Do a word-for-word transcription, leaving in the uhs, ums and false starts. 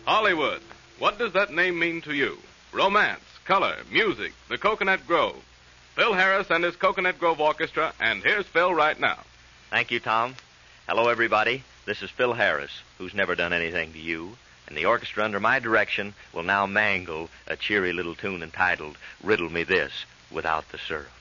Hollywood. What does that name mean to you? Romance, color, music, the Coconut Grove. Phil Harris and his Coconut Grove Orchestra, and here's Phil right now. Thank you, Tom. Hello, everybody. This is Phil Harris, who's never done anything to you, and the orchestra under my direction will now mangle a cheery little tune entitled Riddle Me This Without the Surf.